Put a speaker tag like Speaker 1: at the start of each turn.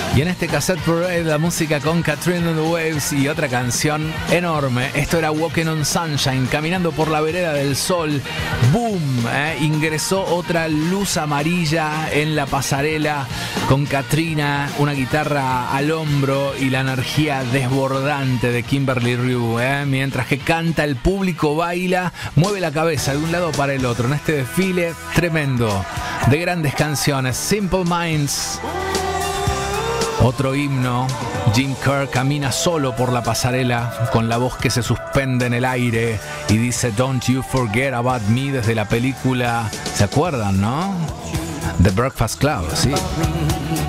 Speaker 1: Y en este Cassette Parade, la música con Katrina and the Waves y otra canción enorme. Esto era Walking on Sunshine, caminando por la vereda del sol. ¡Boom! Ingresó otra luz amarilla en la pasarela con Katrina, una guitarra al hombro y la energía desbordante de Kimberly Rue. Mientras que canta, el público baila, mueve la cabeza de un lado para el otro en este desfile tremendo de grandes canciones. Simple Minds. Otro himno. Jim Kerr camina solo por la pasarela con la voz que se suspende en el aire y dice Don't you forget about me, desde la película, ¿se acuerdan, no? The Breakfast Club, sí.